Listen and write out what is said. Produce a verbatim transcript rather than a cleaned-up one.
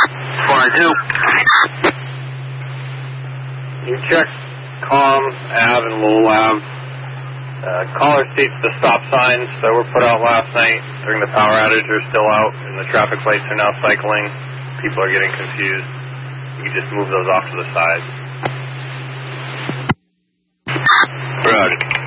four two. You check Comm, Ave, and Lowell Ave. Uh, caller states the stop signs that were put out last night during the power outage are still out, and the traffic lights are now cycling. People are getting confused. You can just move those off to the side. Roger.